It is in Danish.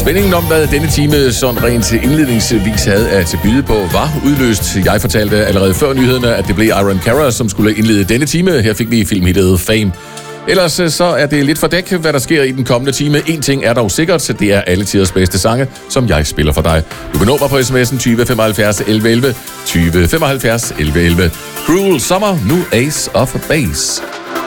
Spændingen om, hvad denne time sådan rent indledningsvis havde at byde på, var udløst. Jeg fortalte allerede før nyhederne, at det blev Iron Cara, som skulle indlede denne time. Her fik vi filmhittet Fame. Ellers så er det lidt for dæk, hvad der sker i den kommende time. En ting er dog sikkert, det er alle tiders bedste sange, som jeg spiller for dig. Du kan nå mig på sms'en 20 75 11 11, 20 75 11 11. Cruel Summer, nu Ace of Base.